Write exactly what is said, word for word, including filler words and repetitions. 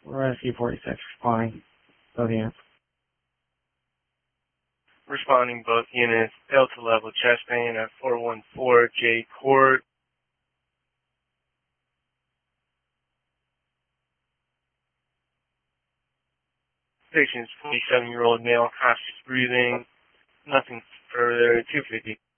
Rescue forty-six responding. Both units. Responding both units. Delta level chest pain at four one four J Court. Patient's forty-seven-year-old male, hostage breathing. Nothing further. two fifty.